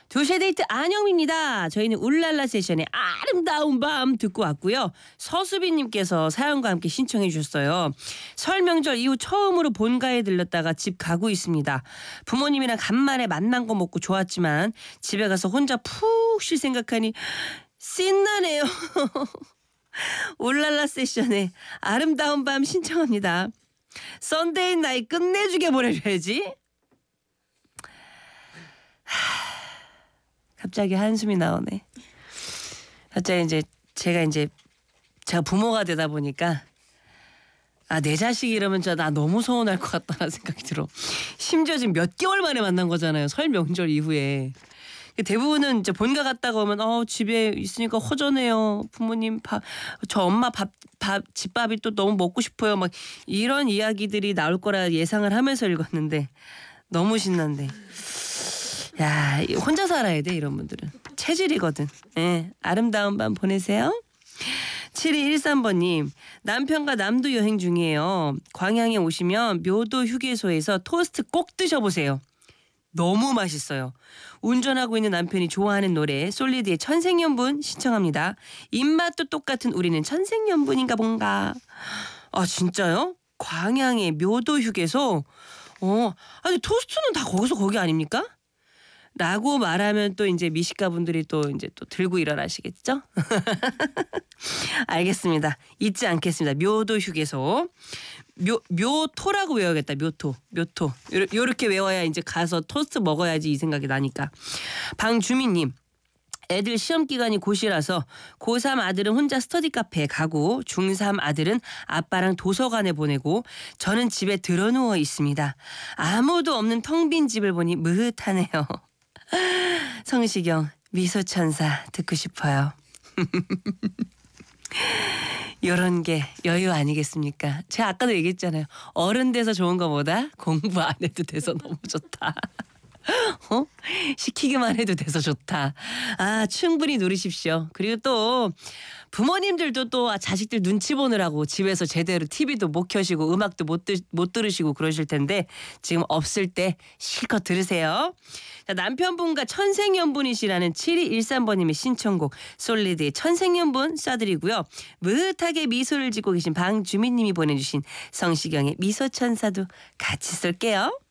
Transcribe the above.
2시의 데이트 안영미입니다. 저희는 울랄라 세션의 아름다운 밤 듣고 왔고요. 서수빈님께서 사연과 함께 신청해 주셨어요. 설 명절 이후 처음으로 본가에 들렀다가 집 가고 있습니다. 부모님이랑 간만에 만난 거 먹고 좋았지만 집에 가서 혼자 푹 쉴 생각하니 신나네요. 울랄라 세션의 아름다운 밤 신청합니다. 썬데이 나이 끝내주게 보내줘야지. 갑자기 한숨이 나오네. 갑자기 제가 부모가 되다 보니까 내 자식이 이러면 나 너무 서운할 것 같다는 생각이 들어. 심지어 지금 몇 개월 만에 만난 거잖아요. 설 명절 이후에. 대부분은 이제 본가 갔다가 오면 집에 있으니까 허전해요. 부모님 저 엄마 집밥이 또 너무 먹고 싶어요. 막 이런 이야기들이 나올 거라 예상을 하면서 읽었는데 너무 신난데. 야, 혼자 살아야 돼 이런 분들은. 체질이거든. 예, 아름다운 밤 보내세요. 7213번님, 남편과 남도 여행 중이에요. 광양에 오시면 묘도 휴게소에서 토스트 꼭 드셔보세요. 너무 맛있어요. 운전하고 있는 남편이 좋아하는 노래 솔리드의 천생연분 신청합니다. 입맛도 똑같은 우리는 천생연분인가 뭔가. 아 진짜요? 광양의 묘도 휴게소? 아니 토스트는 다 거기 아닙니까? 라고 말하면 또 이제 미식가 분들이 또 들고 일어나시겠죠? 알겠습니다. 잊지 않겠습니다. 묘도 휴게소. 묘토라고 외워야겠다. 묘토. 요렇게 외워야 이제 가서 토스트 먹어야지 이 생각이 나니까. 방주민님. 애들 시험 기간이 곧이라서 고3 아들은 혼자 스터디 카페에 가고 중3 아들은 아빠랑 도서관에 보내고 저는 집에 드러누워 있습니다. 아무도 없는 텅 빈 집을 보니 무흐하네요. 성시경 미소천사 듣고 싶어요. 요런 게 여유 아니겠습니까? 제가 아까도 얘기했잖아요. 어른 돼서 좋은 거보다 공부 안 해도 돼서 너무 좋다. 시키기만 해도 돼서 좋다. 충분히 누리십시오. 그리고 또 부모님들도 또 자식들 눈치 보느라고 집에서 제대로 TV도 못 켜시고 음악도 못 들으시고 그러실 텐데 지금 없을 때 실컷 들으세요. 자, 남편분과 천생연분이시라는 7213번님의 신청곡 솔리드의 천생연분 쏴드리고요. 무흐하게 미소를 짓고 계신 방주민님이 보내주신 성시경의 미소천사도 같이 쏠게요.